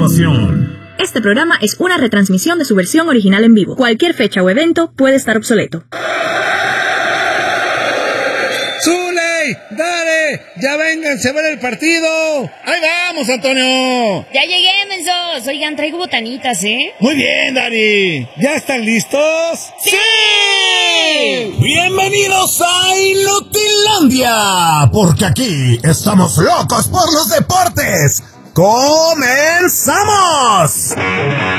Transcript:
participación. Este programa es una retransmisión de su versión original en vivo. Cualquier fecha o evento puede estar obsoleto. ¡Zuley! ¡Dale! ¡Ya vénganse a ver el partido! ¡Ahí vamos, Antonio! Ya llegué, mensos. Oigan, traigo botanitas, ¿eh? Muy bien, Dari. ¿Ya están listos? ¡Sí! Bienvenidos a Inutilandia, porque aquí estamos locos por los deportes. ¡Comenzamos!